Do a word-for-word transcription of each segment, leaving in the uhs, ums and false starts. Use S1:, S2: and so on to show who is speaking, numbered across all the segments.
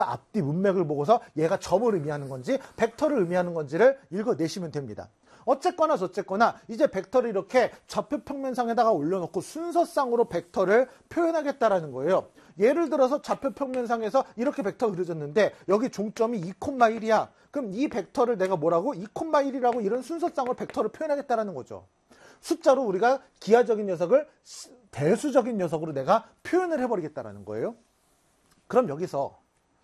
S1: 앞뒤 문맥을 보고서 얘가 점을 의미하는 건지 벡터를 의미하는 건지를 읽어내시면 됩니다. 어쨌거나 저쨌거나 이제 벡터를 이렇게 좌표 평면상에다가 올려놓고 순서상으로 벡터를 표현하겠다라는 거예요. 예를 들어서 좌표 평면상에서 이렇게 벡터가 그려졌는데 여기 종점이 이, 일이야. 그럼 이 벡터를 내가 뭐라고? 이, 일이라고 이런 순서상으로 벡터를 표현하겠다라는 거죠. 숫자로 우리가 기하적인 녀석을 대수적인 녀석으로 내가 표현을 해버리겠다라는 거예요. 그럼 여기서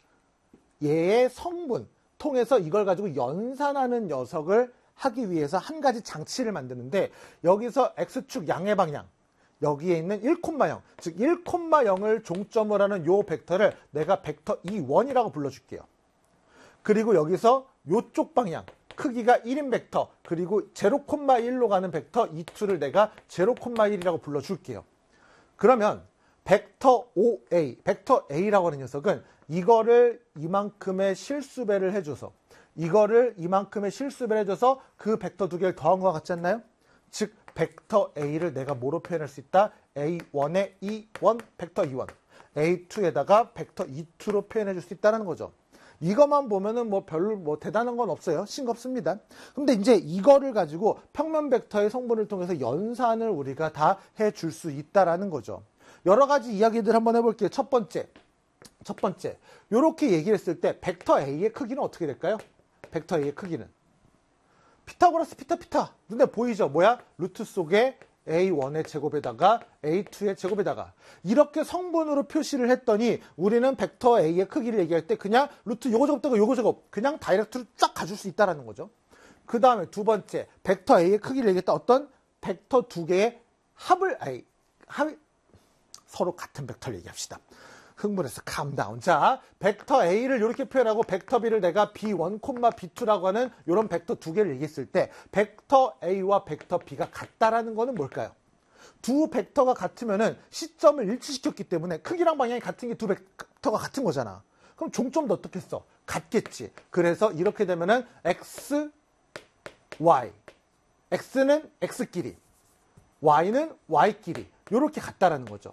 S1: 얘의 성분 통해서 이걸 가지고 연산하는 녀석을 하기 위해서 한 가지 장치를 만드는데 여기서 x축 양의 방향 여기에 있는 일, 영 즉 일, 영을 종점으로 하는 요 벡터를 내가 벡터 이원이라고 불러줄게요. 그리고 여기서 요쪽 방향 크기가 일인 벡터 그리고 영, 일로 가는 벡터 이를 내가 영, 일이라고 불러줄게요. 그러면 벡터 오에이, 벡터 A라고 하는 녀석은 이거를 이만큼의 실수배를 해줘서 이거를 이만큼의 실수배를 해줘서 그 벡터 두 개를 더한 것 같지 않나요? 즉 벡터 A를 내가 뭐로 표현할 수 있다? 에이원에 이원, 벡터 이원 에이투에다가 벡터 이투로 표현해 줄 수 있다는 거죠. 이것만 보면은 뭐 별로 뭐 대단한 건 없어요. 싱겁습니다. 근데 이제 이거를 가지고 평면 벡터의 성분을 통해서 연산을 우리가 다 해줄 수 있다라는 거죠. 여러 가지 이야기들 한번 해볼게요. 첫 번째, 첫 번째, 요렇게 얘기를 했을 때 벡터 A의 크기는 어떻게 될까요? 벡터 A의 크기는 피타고라스 피타 피타 눈에 보이죠? 뭐야? 루트 속에 에이원의 제곱에다가 에이투의 제곱에다가 이렇게 성분으로 표시를 했더니 우리는 벡터 A의 크기를 얘기할 때 그냥 루트 요거 제곱 되고 요거 제곱 그냥 다이렉트로 쫙 가줄 수 있다는 거죠. 그 다음에 두 번째 벡터 A의 크기를 얘기했다 어떤 벡터 두 개의 합을 아니, 합 서로 같은 벡터를 얘기합시다. 흥분해서 캄다운. 자, 벡터 A를 이렇게 표현하고 벡터 B를 내가 비원, 비투라고 하는 이런 벡터 두 개를 얘기했을 때 벡터 A와 벡터 B가 같다라는 거는 뭘까요? 두 벡터가 같으면은 시점을 일치시켰기 때문에 크기랑 방향이 같은 게 두 벡터가 같은 거잖아. 그럼 종점도 어떻게 써? 같겠지. 그래서 이렇게 되면은 X, Y. X는 X끼리, Y는 Y끼리 이렇게 같다라는 거죠.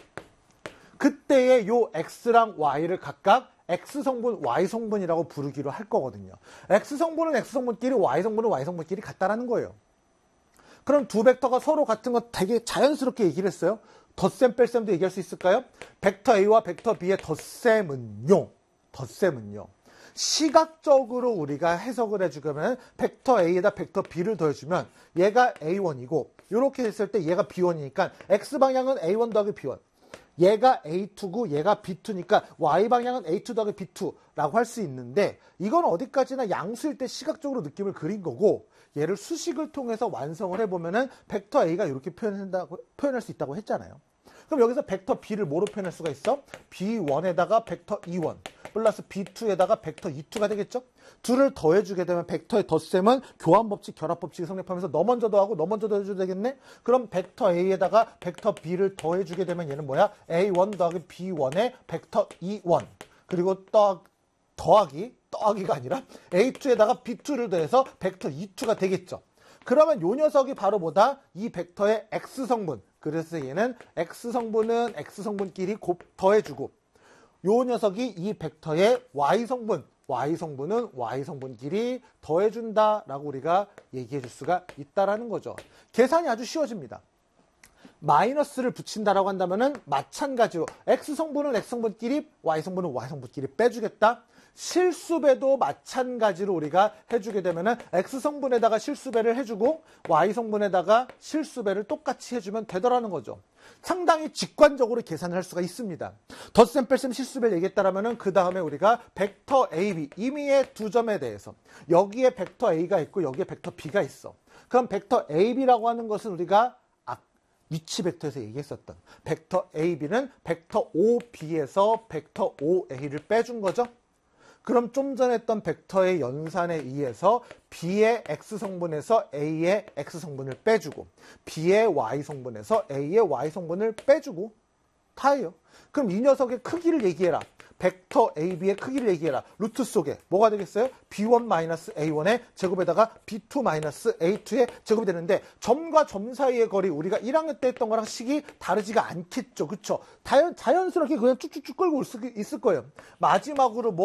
S1: 그때의 요 X랑 Y를 각각 X성분, Y성분이라고 부르기로 할 거거든요. X성분은 X성분끼리, Y성분은 Y성분끼리 같다라는 거예요. 그럼 두 벡터가 서로 같은 거 되게 자연스럽게 얘기를 했어요. 덧셈, 뺄셈도 얘기할 수 있을까요? 벡터 A와 벡터 B의 덧셈은요. 덧셈은요. 시각적으로 우리가 해석을 해주면 벡터 A에다 벡터 B를 더해주면 얘가 에이원이고 이렇게 했을 때 얘가 비원이니까 X방향은 에이원 더하기 비원. 얘가 에이투고 얘가 비투니까 Y방향은 에이투 더하기 비투라고 할 수 있는데 이건 어디까지나 양수일 때 시각적으로 느낌을 그린 거고 얘를 수식을 통해서 완성을 해보면은 벡터 A가 이렇게 표현한다고, 표현할 수 있다고 했잖아요. 그럼 여기서 벡터 B를 뭐로 표현할 수가 있어? 비원에다가 벡터 이원 플러스 비투에다가 벡터 이투가 되겠죠? 둘을 더해주게 되면 벡터의 덧셈은 교환법칙, 결합법칙이 성립하면서 너 먼저 더하고 너 먼저 더해줘도 되겠네? 그럼 벡터 A에다가 벡터 B를 더해주게 되면 얘는 뭐야? 에이원 더하기 비원에 벡터 이원 그리고 더, 더하기, 더하기가 아니라 에이투에다가 비투를 더해서 벡터 이투가 되겠죠? 그러면 요 녀석이 바로 뭐다? 이 벡터의 X성분. 그래서 얘는 X성분은 X성분끼리 곱 더해주고 요 녀석이 이 벡터의 Y성분, Y성분은 Y성분끼리 더해준다라고 우리가 얘기해 줄 수가 있다라는 거죠. 계산이 아주 쉬워집니다. 마이너스를 붙인다라고 한다면은 마찬가지로 X성분은 X성분끼리, Y성분은 Y성분끼리 빼주겠다. 실수배도 마찬가지로 우리가 해주게 되면은 X성분에다가 실수배를 해주고 Y성분에다가 실수배를 똑같이 해주면 되더라는 거죠. 상당히 직관적으로 계산을 할 수가 있습니다. 덧셈, 뺄셈, 실수배를 얘기했다라면은 그 다음에 우리가 벡터 A, B, 임의의 두 점에 대해서 여기에 벡터 A가 있고 여기에 벡터 B가 있어. 그럼 벡터 A, B라고 하는 것은 우리가 위치 벡터에서 얘기했었던 벡터 A, B는 벡터 오 비에서 벡터 오 에이를 빼준 거죠. 그럼 좀 전에 했던 벡터의 연산에 의해서 B의 X성분에서 A의 X성분을 빼주고 B의 Y성분에서 A의 Y성분을 빼주고 다예요. 그럼 이 녀석의 크기를 얘기해라. 벡터 에이 비의 크기를 얘기해라. 루트 속에 뭐가 되겠어요? 비 원 마이너스 에이 원의 제곱에다가 비 투 마이너스 에이 투의 제곱이 되는데 점과 점 사이의 거리 우리가 일 학년 때 했던 거랑 식이 다르지가 않겠죠. 그쵸? 자연, 자연스럽게 그냥 쭉쭉쭉 끌고 올 수 있을 거예요. 마지막으로 뭐